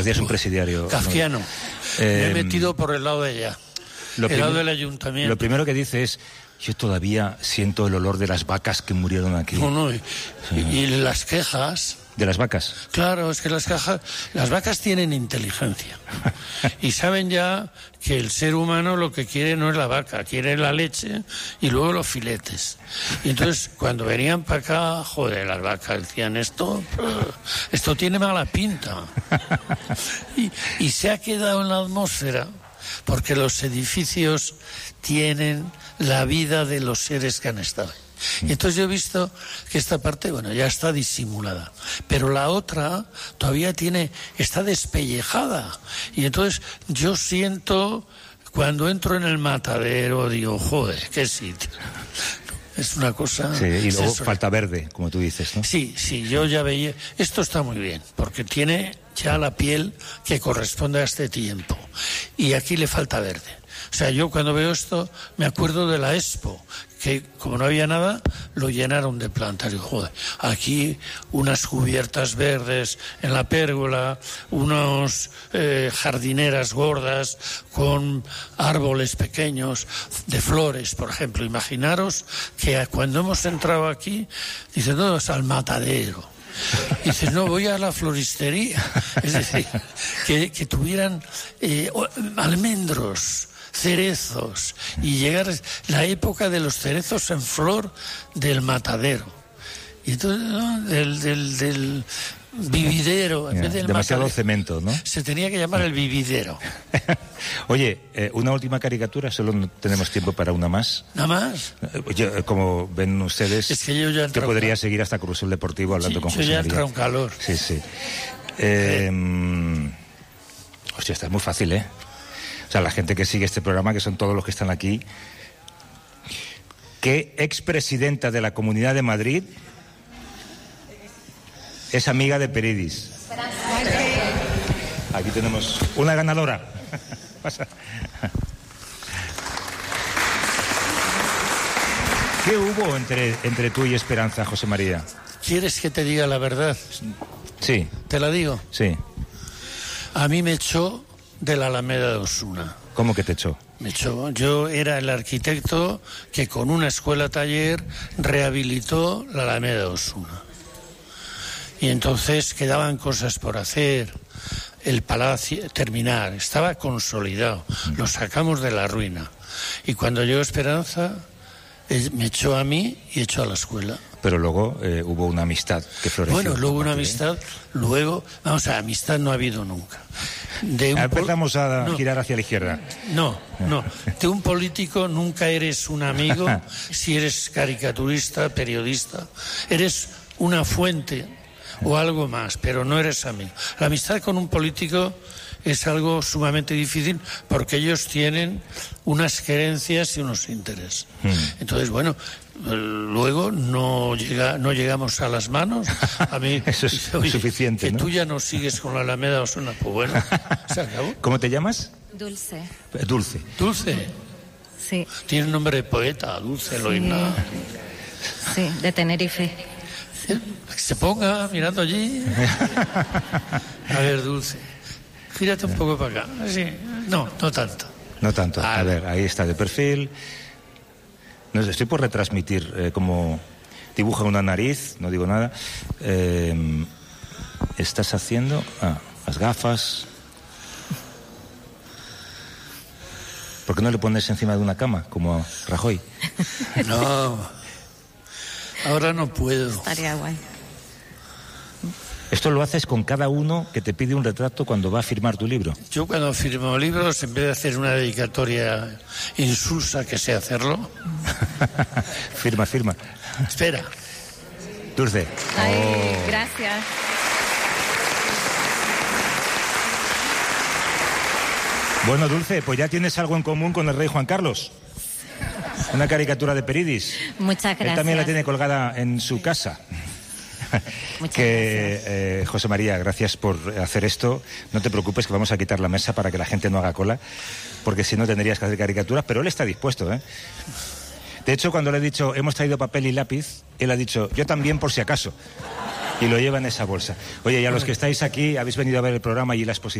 Es un presidiario. Kafkiano. Me he metido por el lado de allá. El lado del ayuntamiento. Lo primero que dice es: yo todavía siento el olor de las vacas que murieron aquí. Y las quejas... ¿De las vacas? Claro, es que las vacas tienen inteligencia. Y saben ya que el ser humano lo que quiere no es la vaca, quiere la leche y luego los filetes. Y entonces, cuando venían para acá, joder, las vacas decían, esto tiene mala pinta. Y se ha quedado en la atmósfera, porque los edificios tienen la vida de los seres que han estado. Y entonces yo he visto que esta parte, ya está disimulada, pero la otra todavía está despellejada. Y entonces yo siento, cuando entro en el matadero, digo, joder, qué sitio. Es una cosa... Sí, y luego falta verde, como tú dices, ¿no? Sí, yo ya veía... Esto está muy bien, porque tiene ya la piel que corresponde a este tiempo. Y aquí le falta verde. O sea, yo cuando veo esto me acuerdo de la Expo, que como no había nada, lo llenaron de plantas. Y joder, aquí unas cubiertas verdes en la pérgola, unos jardineras gordas con árboles pequeños de flores, por ejemplo. Imaginaros que cuando hemos entrado aquí, dicen, no, es al matadero. Y dices, no, voy a la floristería. Es decir, que tuvieran almendros, cerezos, y llegar la época de los cerezos en flor del matadero. Y entonces, ¿no? del vividero. En vez del demasiado matadero, cemento, ¿no? se tenía que llamar el vividero. Oye, una última caricatura, solo no tenemos tiempo para una más. ¿Nada más? Como ven ustedes, es que yo ya yo podría seguir hasta Cruzul Deportivo hablando con José María. Yo ya entra un calor. Sí. Hostia, está muy fácil, ¿eh? O sea, la gente que sigue este programa, que son todos los que están aquí. ¿Qué expresidenta de la Comunidad de Madrid es amiga de Peridis? Aquí tenemos una ganadora. Pasa. ¿Qué hubo entre tú y Esperanza, José María? ¿Quieres que te diga la verdad? Sí. ¿Te la digo? Sí. A mí me echó de la Alameda de Osuna. ¿Cómo que te echó? Me echó. Yo era el arquitecto que con una escuela taller rehabilitó la Alameda de Osuna. Y entonces quedaban cosas por hacer. El palacio, terminar, estaba consolidado. Lo sacamos de la ruina. Y cuando llegó Esperanza, me echó a mí y echó a la escuela. Pero luego hubo una amistad que floreció. Bueno, luego una amistad, luego, vamos a amistad no ha habido nunca. Empezamos a girar hacia la izquierda. No. De un político nunca eres un amigo si eres caricaturista, periodista. Eres una fuente o algo más, pero no eres amigo. La amistad con un político es algo sumamente difícil porque ellos tienen unas creencias y unos intereses. Entonces, bueno, luego no llegamos a las manos. A mí eso es suficiente, que ¿no? Tú ya no sigues con la Alameda Osuna. Pues bueno, se acabó. ¿Cómo te llamas? Dulce. Dulce. Sí. Tiene nombre de poeta, Dulce Loina. Sí, de Tenerife. Que se ponga mirando allí. A ver, Dulce, gírate un poco para acá. Sí. No tanto. No tanto. A ver, ahí está de perfil. No sé, estoy por retransmitir cómo dibuja una nariz, no digo nada. Estás haciendo las gafas. ¿Por qué no le pones encima de una cama, como a Rajoy? No, ahora no puedo. Estaría guay. ¿Esto lo haces con cada uno que te pide un retrato cuando va a firmar tu libro? Yo cuando firmo libros, en vez de hacer una dedicatoria insulsa, que sé hacerlo... Firma. Espera. Dulce. Ay, gracias. Bueno, Dulce, pues ya tienes algo en común con el rey Juan Carlos. Una caricatura de Peridis. Muchas gracias. Él también la tiene colgada en su casa. Muchas gracias. José María, gracias por hacer esto. No te preocupes, que vamos a quitar la mesa para que la gente no haga cola, porque si no tendrías que hacer caricaturas, pero él está dispuesto, ¿eh? De hecho, cuando le he dicho, hemos traído papel y lápiz, él ha dicho, yo también por si acaso. y lo lleva en esa bolsa. Oye, y a los que estáis aquí, habéis venido a ver el programa y la exposición.